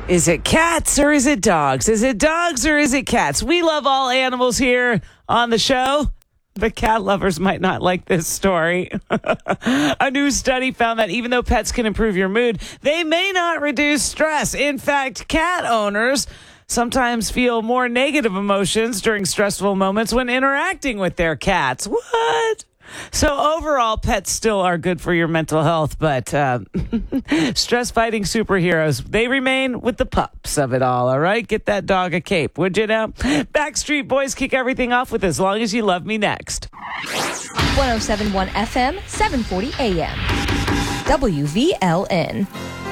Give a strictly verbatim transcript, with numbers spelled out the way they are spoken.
Is it cats or is it dogs? Is it dogs or is it cats? We love all animals here on the show, but cat lovers might not like this story. A new study found that even though pets can improve your mood, they may not reduce stress. In fact, cat owners sometimes feel more negative emotions during stressful moments when interacting with their cats. What? So overall, pets still are good for your mental health, but uh, stress-fighting superheroes, they remain with the pups of it all, all right? Get that dog a cape, would you now? Backstreet Boys kick everything off with As Long As You Love Me next. one oh seven point one F M, seven forty A M. W V L N.